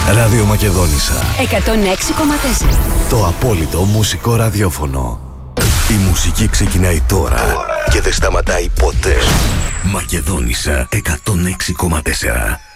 Ράδιο Μακεδόνισσα 106,4. Το απόλυτο μουσικό ραδιόφωνο. Η μουσική ξεκινάει τώρα και δεν σταματάει ποτέ. Μακεδόνισσα 106,4.